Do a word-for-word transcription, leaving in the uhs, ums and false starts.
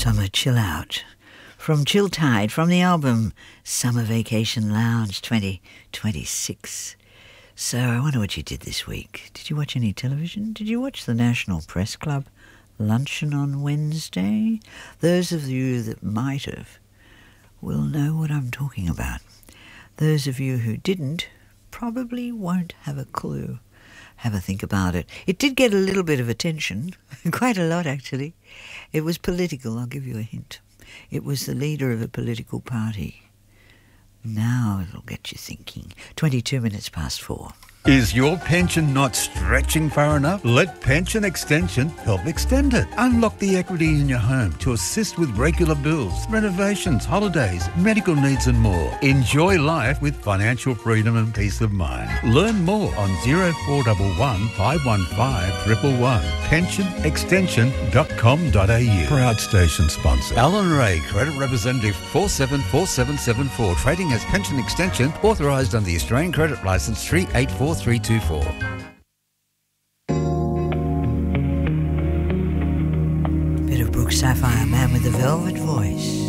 Summer Chill Out. From Chill Tide, from the album Summer Vacation Lounge twenty twenty-six. So I wonder what you did this week. Did you watch any television? Did you watch the National Press Club luncheon on Wednesday? Those of you that might have will know what I'm talking about. Those of you who didn't probably won't have a clue. Have a think about it. It did get a little bit of attention, quite a lot actually. It was political, I'll give you a hint. It was the leader of a political party. Now it'll get you thinking. twenty-two minutes past four. Is your pension not stretching far enough? Let Pension Extension help extend it. Unlock the equity in your home to assist with regular bills, renovations, holidays, medical needs and more. Enjoy life with financial freedom and peace of mind. Learn more on zero four one one, five one five, one one one. pension extension dot com dot a u. Proud station sponsor. Alan Ray, Credit Representative four seven four seven seven four. Trading as Pension Extension, authorised under the Australian Credit Licence three eight four three two four. Bit of Brooke Sapphire, Man with the Velvet Voice.